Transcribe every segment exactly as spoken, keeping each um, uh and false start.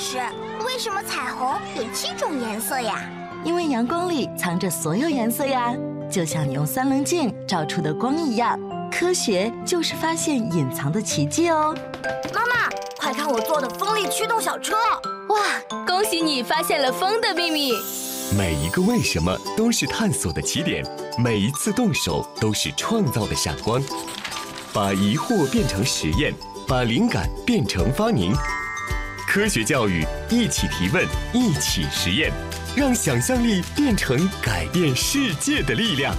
师，为什么彩虹有七种颜色呀？ 因为阳光里藏着所有颜色呀，就像你用三棱镜照出的光一样。科学就是发现隐藏的奇迹哦。 妈妈，快看我做的风力驱动小车！ 哇，恭喜你发现了风的秘密！ 每一个为什么都是探索的起点，每一次动手都是创造的闪光。把疑惑变成实验，把灵感变成发明。科学教育，一起提问，一起实验，让想象力变成改变世界的力量。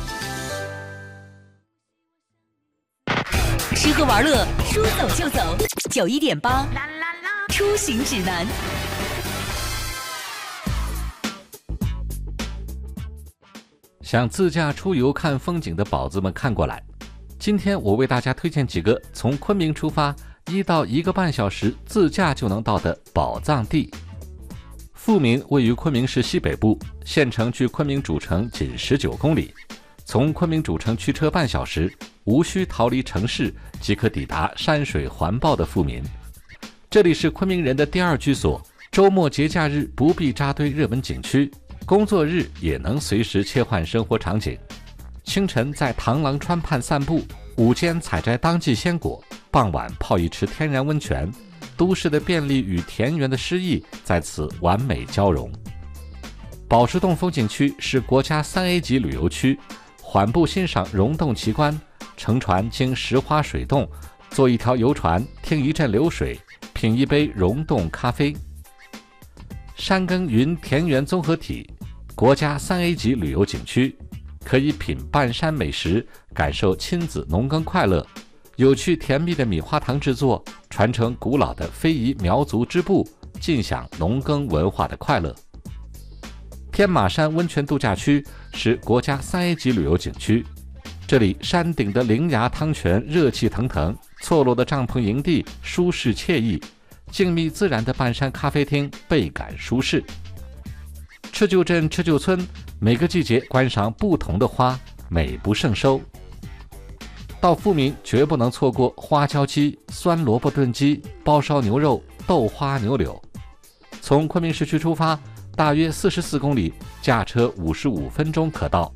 吃喝玩乐，说走就走。九一点八，出行指南。 想自驾出游看风景的宝子们看过来，今天我为大家推荐几个从昆明出发一到一个半小时自驾就能到的宝藏地。富民位于昆明市西北部，县城距昆明主城仅十九公里，从昆明主城驱车半小时，无需逃离城市即可抵达山水环抱的富民。这里是昆明人的第二居所，周末节假日不必扎堆热门景区，工作日也能随时切换生活场景。清晨在螳螂川畔散步，午间采摘当季鲜果，傍晚泡一池天然温泉，都市的便利与田园的诗意在此完美交融。宝石洞风景区是国家三 A 级旅游区，缓步欣赏溶洞奇观，乘船经石花水洞，坐一条游船，听一阵流水，品一杯溶洞咖啡。山耕云田园综合体，国家三 A 级旅游景区，可以品半山美食，感受亲子农耕快乐。有趣甜蜜的米花糖制作，传承古老的非遗苗族织布，尽享农耕文化的快乐。天马山温泉度假区是国家三 A 级旅游景区，这里山顶的灵崖汤泉热气腾腾，错落的帐篷营地舒适惬意，静谧自然的半山咖啡厅倍感舒适。赤臼镇赤臼村每个季节观赏不同的花，美不胜收。到富民绝不能错过花椒鸡、酸萝卜炖鸡、包烧牛肉、豆花牛柳。从昆明市区出发，大约四十四公里，驾车五十五分钟可到。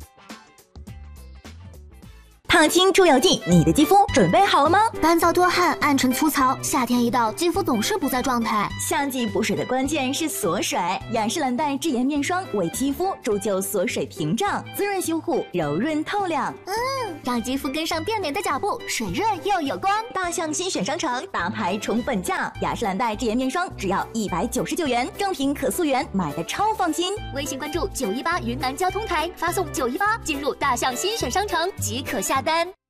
烫青出油剂，你的肌肤准备好了吗？ 干燥多汗，暗沉粗糙，夏天一到，肌肤总是不在状态。 夏季补水的关键是锁水，雅诗兰黛智颜面霜为肌肤铸就锁水屏障，滋润修护，柔润透亮。 嗯，让肌肤跟上变美的脚步，水润又有光。 大象新选商城大牌宠本价，雅诗兰黛智颜面霜只要一百九十九元，正品可溯源，买的超放心。 微信关注九一八云南交通台，发送九一八进入大象新选商城即可下单。